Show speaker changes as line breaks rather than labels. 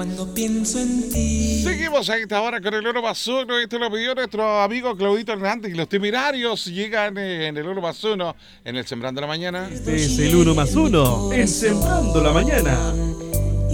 Cuando pienso en ti.
Seguimos a esta hora con el Oro más Uno. Esto lo pidió nuestro amigo Claudito Hernández. Y los temerarios llegan en el Oro más Uno en el Sembrando la Mañana.
Este es el uno más uno en Sembrando la Mañana.